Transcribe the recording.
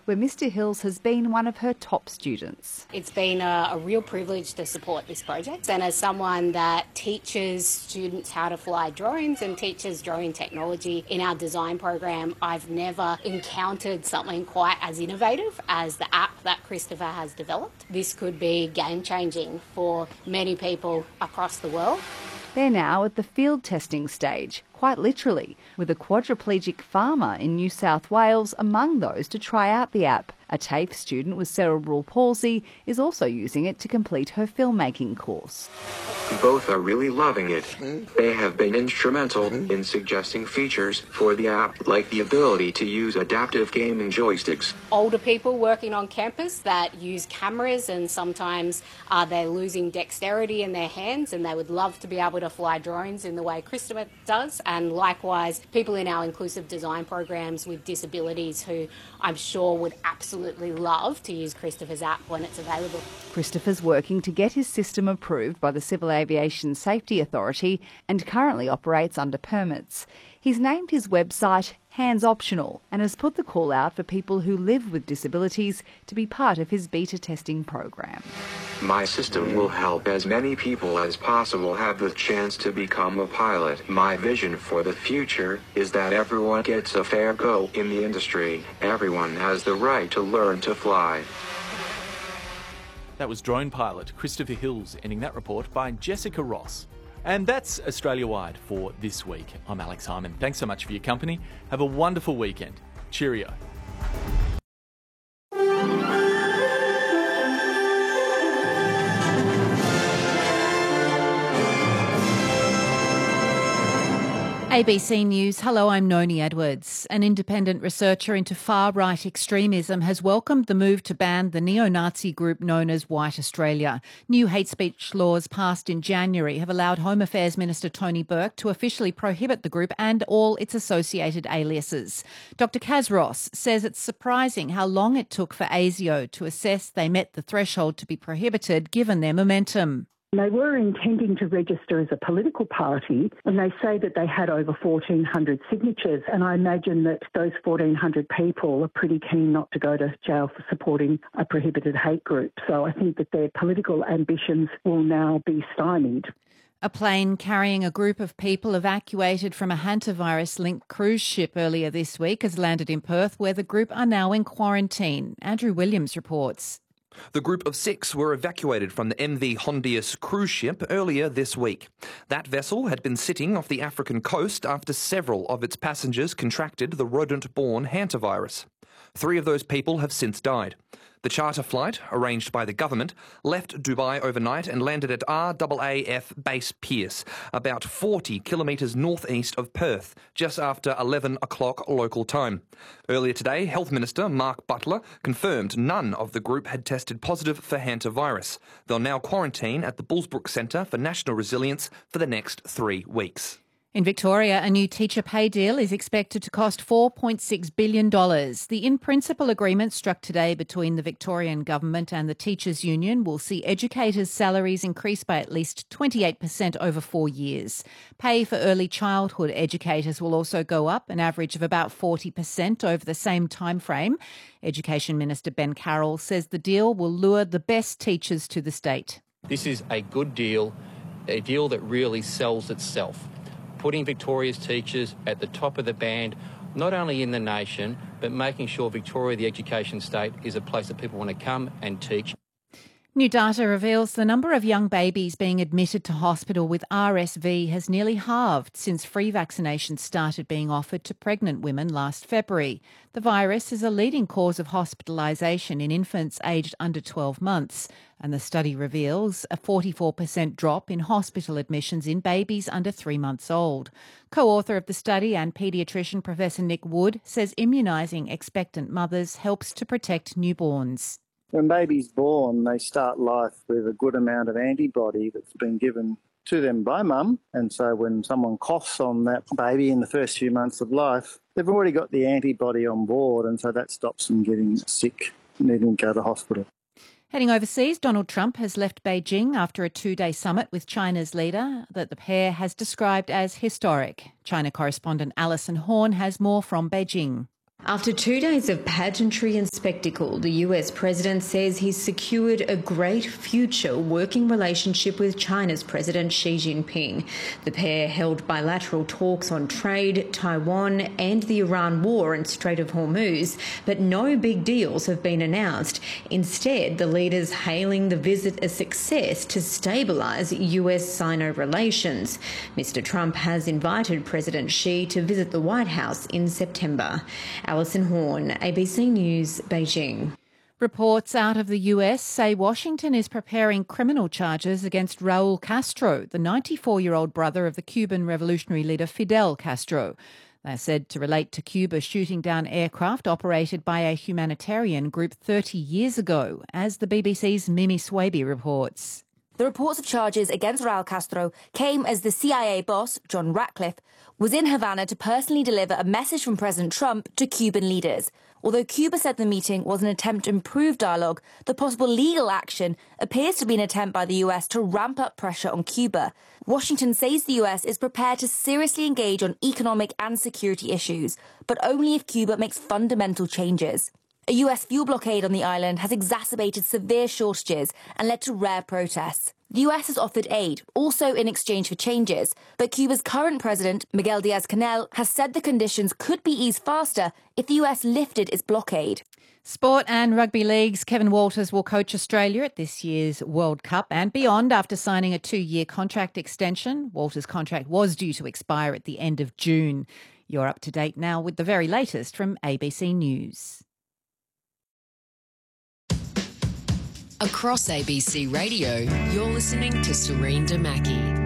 where Mr Hills has been one of her top students. It's been a real privilege to support this project, and as someone that teaches students how to fly drones and teaches drone technology in our design program, I've never encountered something quite as innovative as the app that Christopher has developed. This could be game-changing for many people across the world. They're now at the field testing stage, quite literally, with a quadriplegic farmer in New South Wales among those to try out the app. A TAFE student with cerebral palsy is also using it to complete her filmmaking course. Both are really loving it. They have been instrumental in suggesting features for the app, like the ability to use adaptive gaming joysticks. Older people working on campus that use cameras, and sometimes they're losing dexterity in their hands, and they would love to be able to fly drones in the way Christopher does. And likewise, people in our inclusive design programs with disabilities who I'm sure would absolutely love to use Christopher's app when it's available. Christopher's working to get his system approved by the Civil Aviation Safety Authority and currently operates under permits. He's named his website Hands Optional and has put the call out for people who live with disabilities to be part of his beta testing program. My system will help as many people as possible have the chance to become a pilot. My vision for the future is that everyone gets a fair go in the industry. Everyone has the right to learn to fly. That was drone pilot Christopher Hills, ending that report by Jessica Ross. And that's Australia-wide for this week. I'm Alex Hyman. Thanks so much for your company. Have a wonderful weekend. Cheerio. ABC News. Hello, I'm Noni Edwards. An independent researcher into far-right extremism has welcomed the move to ban the neo-Nazi group known as White Australia. New hate speech laws passed in January have allowed Home Affairs Minister Tony Burke to officially prohibit the group and all its associated aliases. Dr Kaz Ross says it's surprising how long it took for ASIO to assess they met the threshold to be prohibited given their momentum. They were intending to register as a political party, and they say that they had over 1,400 signatures. And I imagine that those 1,400 people are pretty keen not to go to jail for supporting a prohibited hate group. So I think that their political ambitions will now be stymied. A plane carrying a group of people evacuated from a hantavirus-linked cruise ship earlier this week has landed in Perth, where the group are now in quarantine. Andrew Williams reports. The group of 6 were evacuated from the MV Hondius cruise ship earlier this week. That vessel had been sitting off the African coast after several of its passengers contracted the rodent-borne hantavirus. 3 of those people have since died. The charter flight, arranged by the government, left Dubai overnight and landed at RAAF Base Pearce, about 40 kilometres northeast of Perth, just after 11 o'clock local time. Earlier today, Health Minister Mark Butler confirmed none of the group had tested positive for hantavirus. They'll now quarantine at the Bullsbrook Centre for National Resilience for the next 3 weeks. In Victoria, a new teacher pay deal is expected to cost $4.6 billion. The in-principle agreement struck today between the Victorian Government and the Teachers' Union will see educators' salaries increase by at least 28% over 4 years. Pay for early childhood educators will also go up, an average of about 40% over the same time frame. Education Minister Ben Carroll says the deal will lure the best teachers to the state. This is a good deal, a deal that really sells itself, putting Victoria's teachers at the top of the band, not only in the nation, but making sure Victoria, the education state, is a place that people want to come and teach. New data reveals the number of young babies being admitted to hospital with RSV has nearly halved since free vaccinations started being offered to pregnant women last February. The virus is a leading cause of hospitalisation in infants aged under 12 months, and the study reveals a 44% drop in hospital admissions in babies under 3 months old. Co-author of the study and paediatrician Professor Nick Wood says immunising expectant mothers helps to protect newborns. When baby's born, they start life with a good amount of antibody that's been given to them by mum. And so when someone coughs on that baby in the first few months of life, they've already got the antibody on board, and so that stops them getting sick, needing to go to hospital. Heading overseas, Donald Trump has left Beijing after a 2-day summit with China's leader that the pair has described as historic. China correspondent Alison Horn has more from Beijing. After 2 days of pageantry and spectacle, the US president says he's secured a great future working relationship with China's President Xi Jinping. The pair held bilateral talks on trade, Taiwan and the Iran war and Strait of Hormuz, but no big deals have been announced. Instead, the leaders hailing the visit a success to stabilise US-Sino relations. Mr Trump has invited President Xi to visit the White House in September. Alison Horn, ABC News, Beijing. Reports out of the US say Washington is preparing criminal charges against Raul Castro, the 94-year-old brother of the Cuban revolutionary leader Fidel Castro. They're said to relate to Cuba shooting down aircraft operated by a humanitarian group 30 years ago, as the BBC's Mimi Swaby reports. The reports of charges against Raul Castro came as the CIA boss, John Ratcliffe, was in Havana to personally deliver a message from President Trump to Cuban leaders. Although Cuba said the meeting was an attempt to improve dialogue, the possible legal action appears to be an attempt by the US to ramp up pressure on Cuba. Washington says the US is prepared to seriously engage on economic and security issues, but only if Cuba makes fundamental changes. A US fuel blockade on the island has exacerbated severe shortages and led to rare protests. The US has offered aid, also in exchange for changes, but Cuba's current president, Miguel Diaz-Canel, has said the conditions could be eased faster if the US lifted its blockade. Sport and rugby leagues. Kevin Walters will coach Australia at this year's World Cup and beyond after signing a 2-year contract extension. Walters' contract was due to expire at the end of June. You're up to date now with the very latest from ABC News. Across ABC Radio, you're listening to Serene Damaki.